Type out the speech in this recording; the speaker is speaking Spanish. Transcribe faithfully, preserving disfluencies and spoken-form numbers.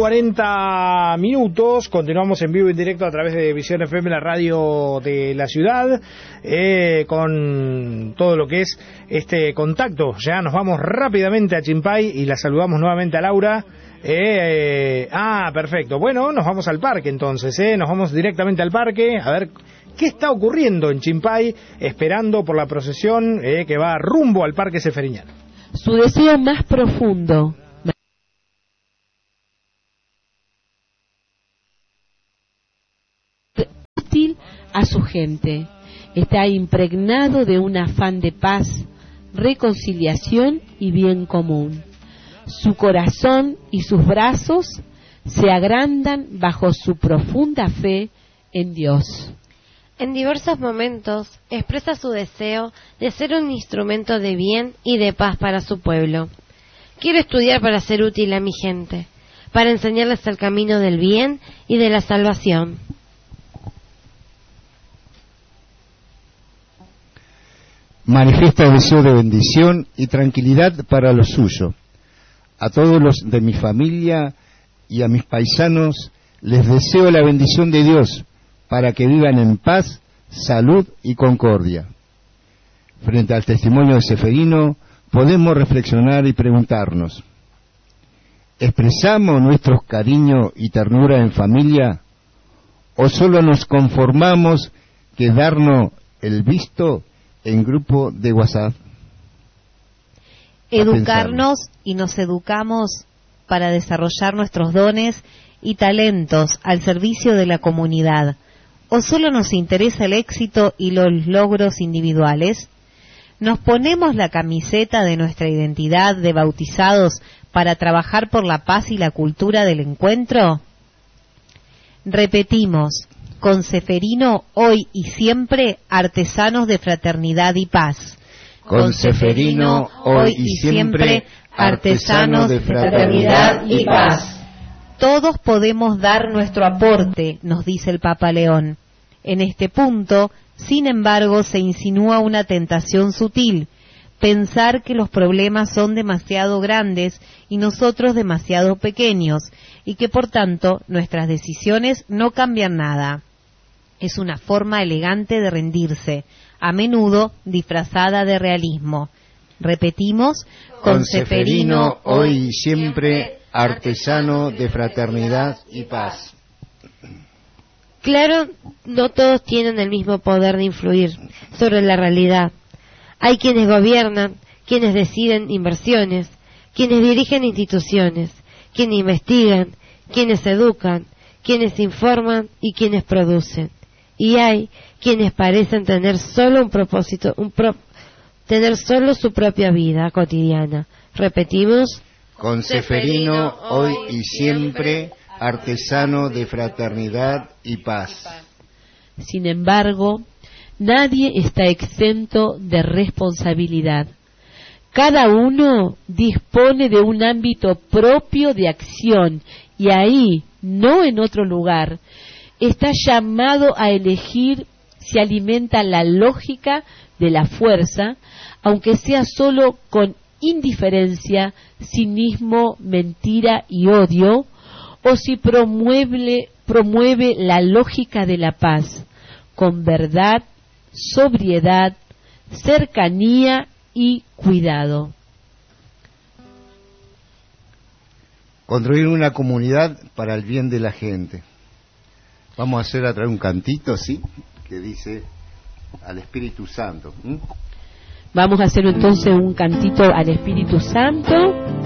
cuarenta minutos, continuamos en vivo y en directo a través de Visión F M, la radio de la ciudad, eh, con todo lo que es este contacto. Ya nos vamos rápidamente a Chimpay y la saludamos nuevamente a Laura. Eh, eh, ah, perfecto. Bueno, nos vamos al parque entonces, eh, nos vamos directamente al parque a ver qué está ocurriendo en Chimpay, esperando por la procesión eh, que va rumbo al Parque Seferiñán. Su deseo más profundo, útil a su gente, está impregnado de un afán de paz, reconciliación y bien común. Su corazón y sus brazos se agrandan bajo su profunda fe en Dios. En diversos momentos expresa su deseo de ser un instrumento de bien y de paz para su pueblo. Quiero estudiar para ser útil a mi gente, para enseñarles el camino del bien y de la salvación. Manifiesta deseo de bendición y tranquilidad para lo suyo. A todos los de mi familia y a mis paisanos les deseo la bendición de Dios para que vivan en paz, salud y concordia. Frente al testimonio de Seferino, podemos reflexionar y preguntarnos: ¿expresamos nuestro cariño y ternura en familia o solo nos conformamos que darnos el visto en grupo de WhatsApp? Educarnos y nos educamos para desarrollar nuestros dones y talentos al servicio de la comunidad, ¿o solo nos interesa el éxito y los logros individuales? ¿Nos ponemos la camiseta de nuestra identidad de bautizados para trabajar por la paz y la cultura del encuentro? Repetimos, con Seferino, hoy y siempre, artesanos de fraternidad y paz. Con Seferino, hoy y siempre, artesanos de fraternidad y paz. Todos podemos dar nuestro aporte, nos dice el Papa León. En este punto, sin embargo, se insinúa una tentación sutil: pensar que los problemas son demasiado grandes y nosotros demasiado pequeños, y que por tanto nuestras decisiones no cambian nada. Es una forma elegante de rendirse, a menudo disfrazada de realismo. Repetimos, con Seferino, hoy y siempre, artesano de fraternidad y paz. Claro, no todos tienen el mismo poder de influir sobre la realidad. Hay quienes gobiernan, quienes deciden inversiones, quienes dirigen instituciones, quienes investigan, quienes educan, quienes informan y quienes producen. Y hay quienes parecen tener solo un propósito, un pro, tener solo su propia vida cotidiana. Repetimos, con Seferino, hoy y siempre, artesano de fraternidad y paz. Sin embargo, nadie está exento de responsabilidad. Cada uno dispone de un ámbito propio de acción y ahí, no en otro lugar, está llamado a elegir si alimenta la lógica de la fuerza, aunque sea solo con indiferencia, cinismo, mentira y odio, o si promueve, promueve la lógica de la paz, con verdad, sobriedad, cercanía y cuidado. Construir una comunidad para el bien de la gente. Vamos a hacer a través de un cantito, ¿sí? Que dice al Espíritu Santo. ¿Mm? Vamos a hacer entonces un cantito al Espíritu Santo.